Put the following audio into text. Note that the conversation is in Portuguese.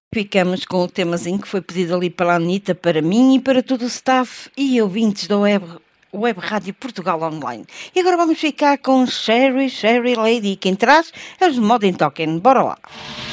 Ficamos com o temazinho que foi pedido ali pela Anitta, para mim e para todo o staff e ouvintes da Web Rádio Portugal Online. E agora vamos ficar com Sherry Lady. Quem traz é os Modern Talking. Bora lá!